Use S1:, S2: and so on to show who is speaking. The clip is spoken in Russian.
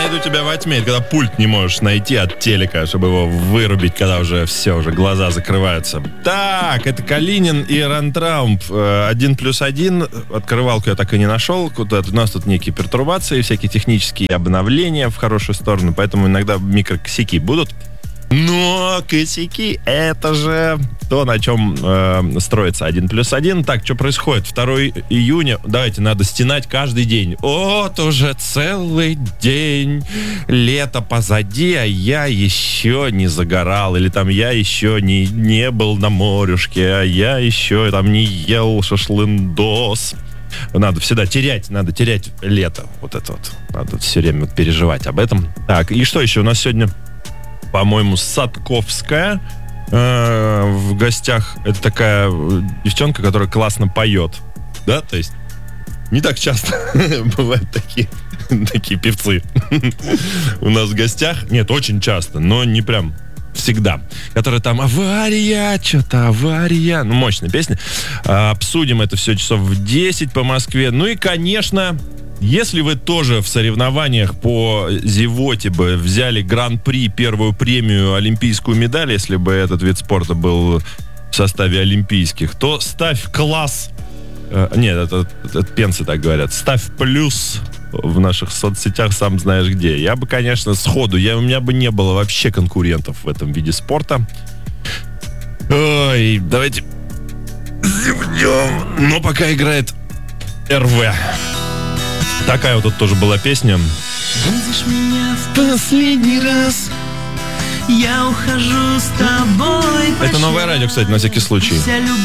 S1: найду тебя во тьме. Это когда пульт не можешь найти от телека, чтобы его вырубить, когда уже все, уже глаза закрываются. Так, это Калинин и Рантраумп. 1+1. Открывалку я так и не нашел. У нас тут некие пертурбации, всякие технические обновления в хорошую сторону, поэтому иногда микрокосяки будут. Но косяки — это же то, на чем строится 1+1. Так, что происходит? 2 июня. Давайте, надо стенать каждый день. Вот уже целый день. Лето позади, а я еще не загорал. Или там я еще не был на морюшке, а я еще там не ел шашлындос. Надо всегда терять лето. Вот это вот. Надо все время переживать об этом. Так, и что еще у нас сегодня? По-моему, Садковская в гостях. Это такая девчонка, которая классно поет. Да, то есть не так часто бывают такие певцы у нас в гостях. Нет, очень часто, но не прям всегда. Которая там авария. Ну, мощная песня. Обсудим это все часов в 10 по Москве. Ну и, конечно... Если вы тоже в соревнованиях по зевоте бы взяли гран-при, первую премию, олимпийскую медаль, если бы этот вид спорта был в составе олимпийских, то ставь класс. Нет, это пенсы так говорят. Ставь плюс в наших соцсетях, сам знаешь где. Я бы, конечно, сходу, у меня бы не было вообще конкурентов в этом виде спорта. Ой, давайте зевнем. Но пока играет РВ. Такая вот тут тоже была песня.
S2: Будешь меня в последний раз, я ухожу с тобой.
S1: Это новое радио, кстати, на всякий случай.
S2: Вся любовь